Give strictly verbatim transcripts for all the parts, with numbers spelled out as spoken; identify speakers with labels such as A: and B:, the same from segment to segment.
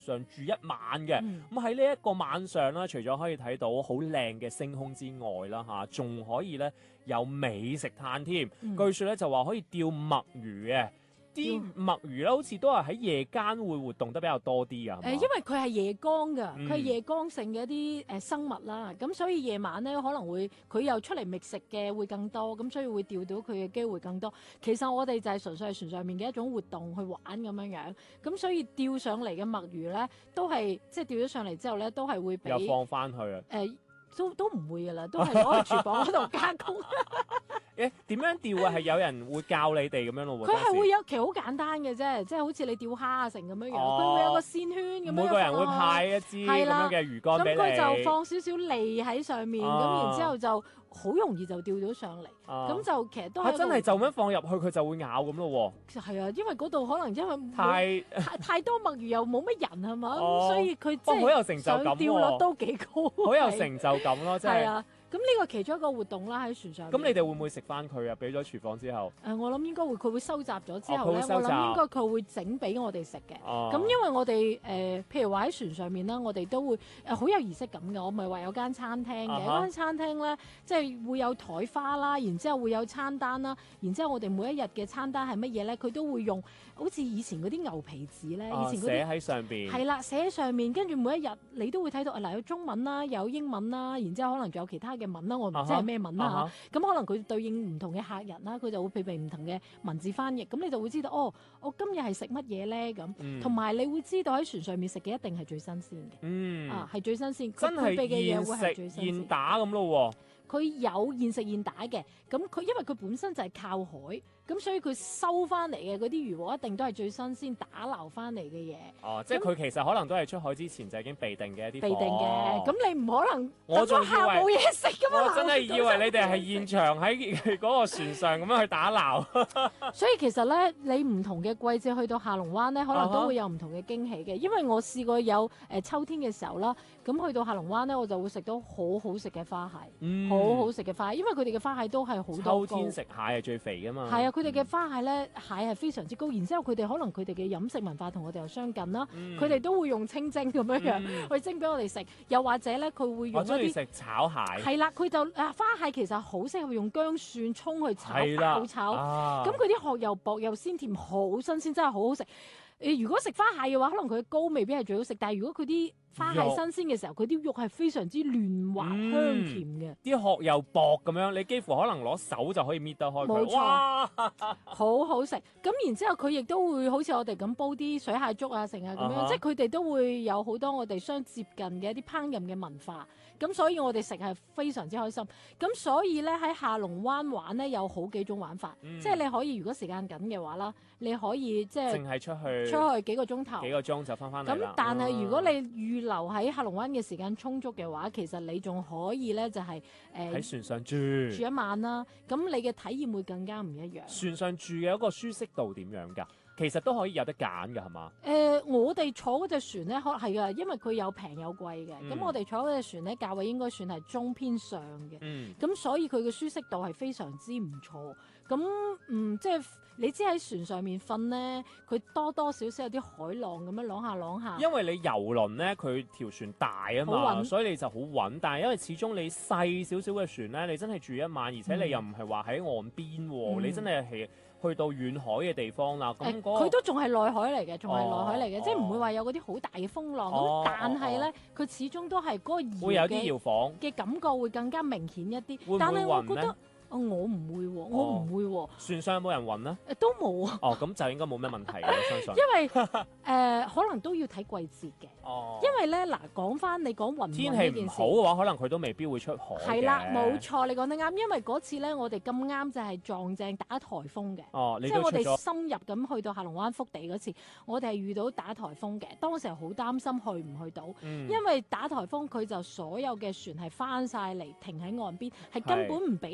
A: 上住一晚嘅。咁喺呢一個晚上咧，除咗可以睇到好靚嘅星空之外啦，嚇，仲可以咧有美食嘆添。
B: 嗯、
A: 據說咧就話可以釣墨魚嘅。啲墨魚咧，好似都係喺夜間會活動得比較多啲啊。
B: 誒、呃，因為佢係夜光㗎，佢係、
A: 嗯、
B: 夜光性嘅一啲誒生物啦。咁所以夜晚咧可能會佢又出嚟覓食嘅會更多，咁所以會釣到佢嘅機會更多。其實我哋就係純粹係船上面嘅一種活動去玩咁樣樣。咁所以釣上嚟嘅墨魚咧，都係即係釣咗上嚟之後咧，都係會俾
A: 又放翻去啊。誒、
B: 呃，都都唔會㗎啦，都係攞去廚房嗰度加工。
A: 誒點樣釣啊？係有人會教你哋咁樣咯喎。
B: 佢係會有，其實好簡單嘅啫，即係好似你釣蝦啊成咁樣樣，佢、哦、會有個線圈咁樣。每
A: 個人會派一支咁樣嘅魚竿俾你。咁佢
B: 就放少少脷喺上面，咁、啊、然之後就好容易就釣到上嚟。咁、啊、就其實都係、啊、
A: 真係就咁放入去，佢就會咬咁咯喎。
B: 係啊，因為嗰度可能因為
A: 太
B: 太，太多墨魚又冇乜人係嘛，咁、哦、所以佢即係
A: 好有成就感，
B: 釣率都幾高。
A: 好有成就感咯，真係。
B: 啊。咁呢個其中一個活動啦，喺船上。
A: 咁你哋會唔會食翻佢啊？俾咗廚房之後。誒、
B: 呃，我諗應該會，佢會收集咗之後咧、
A: 哦，
B: 我諗應該佢會整俾我哋食嘅。哦。咁因為我哋誒、呃，譬如話喺船上面啦，我哋都會誒好、呃、有儀式感嘅。我咪話有間餐廳嘅，嗰間、uh-huh. 餐廳咧，即係會有台花啦，然之後會有餐單啦，然之後我哋每一日嘅餐單係乜嘢咧？佢都會用好似以前嗰啲牛皮紙咧，
A: 哦、
B: 以前嗰啲
A: 寫喺上邊。係
B: 啦，寫喺上面，跟住每一日你都會睇到嗱，有中文啦，有英文啦，然之後可能仲有其他嘅文啦，我唔知係、uh-huh.咩文啦嚇，咁、uh-huh. 可能佢對應唔同嘅客人啦，佢就會配備唔同嘅文字翻譯，咁你就會知道哦，我今日係食乜嘢咧咁，同埋、嗯、你會知道喺船上面食嘅一定係最新鮮嘅，嗯啊係最新鮮，
A: 真係
B: 配備嘅嘢會係最新鮮
A: 現打咁咯喎。
B: 佢有現食現打嘅，咁佢因為佢本身就係靠海，咁所以佢收翻嚟嘅嗰啲魚獲一定都係最新鮮打撈翻嚟嘅嘢。
A: 哦，即係佢其實可能都係出海之前就已經備定嘅一啲。
B: 備定嘅，咁你唔可能
A: 我仲
B: 下冇嘢食噶嘛？
A: 我真係以為你哋係現場喺嗰個船上咁樣去打撈。
B: 所以其實咧，你唔同嘅季節去到下龍灣咧，可能都會有唔同嘅驚喜嘅。Uh-huh. 因為我試過有誒、呃、秋天嘅時候啦，咁去到下龍灣咧，我就會食到好好食嘅花蟹。嗯好好食嘅花蟹，因為佢哋嘅花蟹都係好多。秋
A: 天食蟹係最肥噶嘛。
B: 係啊，佢哋嘅花蟹咧，蟹係非常之高，然之後佢哋可能佢哋嘅飲食文化同我哋又相近啦。佢、嗯、哋都會用清蒸咁樣樣、嗯、去蒸俾我哋食，又或者咧佢會用一啲
A: 食炒蟹。
B: 係啦，佢就啊花蟹其實好適合用薑蒜葱去炒爆炒，咁佢啲殼又薄又鮮甜，好新鮮，真係好好食。誒，如果食花蟹嘅話，可能佢嘅膏未必係最好食，但係如果佢啲花蟹新鮮嘅時候，佢啲肉係非常之嫩滑、嗯、香甜嘅，
A: 啲殼又薄咁樣，你幾乎可能攞手就可以搣得開佢。
B: 冇錯，好好食。咁然之後佢亦都會好似我哋咁煲啲水蟹粥啊，成啊咁樣，uh-huh. 即係佢哋都會有好多我哋相接近嘅一啲烹飪嘅文化。咁所以我哋食係非常之開心。咁所以咧喺下龍灣玩咧有好幾種玩法，嗯、即係你可以如果時間緊嘅話啦，你可以即係
A: 淨係出去
B: 出去幾個鐘頭，
A: 幾個鐘就翻返嚟啦。
B: 咁但係如果你預留喺下龍灣嘅時間充足嘅話，其實你仲可以咧就係誒
A: 喺船上住
B: 住一晚啦。咁你嘅體驗會更加唔一樣。
A: 船上住嘅一個舒適度點樣㗎？其實都可以有得揀㗎，係嘛？
B: 誒、呃，我哋坐嗰隻船咧，可係㗎，因為佢有平有貴嘅。咁、嗯、我哋坐嗰隻船咧，價位應該算係中偏上嘅。嗯。咁所以佢嘅舒適度係非常之唔錯。咁嗯，即係你知喺船上面瞓咧，佢多多少少有啲海浪咁樣啷下啷下。
A: 因為你遊輪咧，佢條船大啊嘛，所以你就好穩。但係因為始終你細少少嘅船咧，你真係住一晚，而且你又唔係話喺岸邊喎、嗯，你真係係去到遠海嘅地方啦。咁、那、佢、
B: 個、都仲係內海嚟嘅，仲係內海嚟嘅、哦，即係唔會話有嗰啲好大嘅風浪。咁、哦、但係咧，佢、哦、始終都係嗰個搖
A: 會有啲搖晃
B: 嘅感覺會更加明顯一啲。
A: 會唔會
B: 但係我覺得。
A: 暈
B: 哦，我唔會喎、哦，我唔會喎、哦。
A: 船上有冇人暈呢？
B: 誒，都冇啊。
A: 哦，咁就應該冇咩問題嘅，我相信。
B: 因為誒、呃，可能都要睇季節嘅。哦。因為咧，嗱，講翻你講暈呢件事，
A: 天氣唔好嘅話，可能佢都未必會出海嘅。
B: 係啦，冇錯，你講得啱。因為嗰次咧，我哋咁啱就係撞正打颱風嘅。
A: 哦，你
B: 即係我哋深入咁去到下龍灣福地嗰次，我哋係遇到打颱風嘅。當時係好擔心去唔去到、嗯，因為打颱風佢就所有嘅船係翻晒嚟停喺岸邊，係根本唔俾你出，唔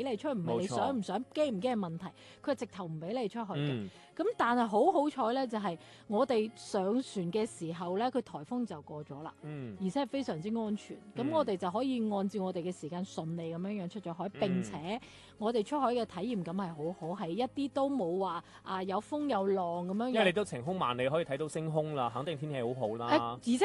B: 係你
A: 冇錯
B: 想唔想、驚唔驚嘅問題，佢係直頭唔俾你出去嘅。
A: 嗯
B: 咁但係好好彩咧，就係我哋上船嘅時候咧，佢颱風就過咗啦。
A: 嗯
B: 而且係非常之安全，咁、
A: 嗯
B: 我哋就可以按照我哋嘅時間順利咁樣樣出咗海，
A: 嗯
B: 並且我哋出海嘅體驗感係好好，係一啲都冇話啊有風有浪咁樣樣。
A: 因為你都晴空萬里可以睇到星空啦，肯定天氣好好啦。
B: 誒而且